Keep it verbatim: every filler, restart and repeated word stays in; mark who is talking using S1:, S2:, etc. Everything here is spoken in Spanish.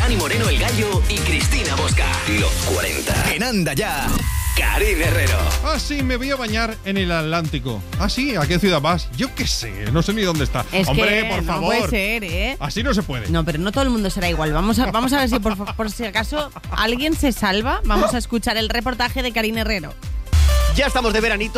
S1: Dani Moreno el Gallo y Cristina Bosca. Los cuarenta. En Anda Ya, Karine Herrero.
S2: Ah, sí, me voy a bañar en el Atlántico. Ah, sí, ¿a qué ciudad vas? Yo qué sé, no sé ni dónde está.
S3: Es
S2: Hombre,
S3: que
S2: por
S3: no
S2: favor.
S3: puede ser, ¿eh?
S2: Así no se puede.
S3: No, pero no todo el mundo será igual. Vamos a, vamos a ver si por, por si acaso alguien se salva. Vamos a escuchar el reportaje de Karine Herrero.
S4: Ya estamos de veranito.